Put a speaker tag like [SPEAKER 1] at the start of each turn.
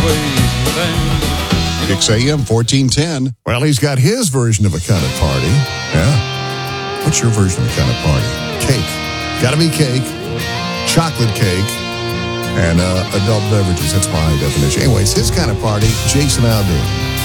[SPEAKER 1] 6 a.m., 1410.
[SPEAKER 2] Well, he's got his version of a kind of party. Yeah. What's your version of a kind of party? Cake. Gotta be cake. Chocolate cake. And adult beverages. That's my definition. Anyways, his kind of party, Jason Aldean.